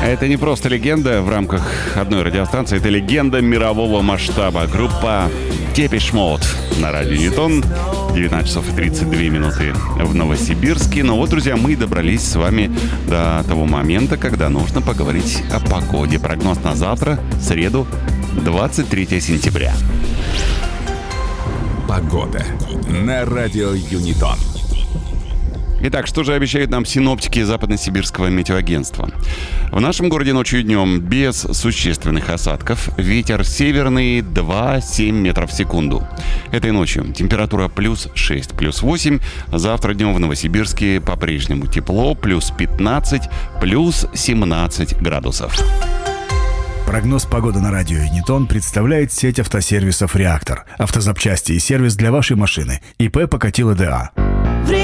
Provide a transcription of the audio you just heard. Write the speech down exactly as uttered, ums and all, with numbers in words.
Это не просто легенда в рамках одной радиостанции, это легенда мирового масштаба. Группа Depeche Mode на радио Ньютон. девятнадцать часов и тридцать две минуты в Новосибирске. Но вот, друзья, мы добрались с вами до того момента, когда нужно поговорить о погоде. Прогноз на завтра, среду, двадцать третьего сентября. Погода на радио Юнитон. Итак, что же обещают нам синоптики Западно-Сибирского метеоагентства? В нашем городе ночью и днем без существенных осадков. Ветер северный два-семь метров в секунду. Этой ночью температура плюс шесть, плюс восемь. Завтра днем в Новосибирске по-прежнему тепло, плюс пятнадцать, плюс семнадцать градусов. Прогноз погоды на радио Юнитон представляет сеть автосервисов «Реактор». Автозапчасти и сервис для вашей машины. ИП Покатило ДА.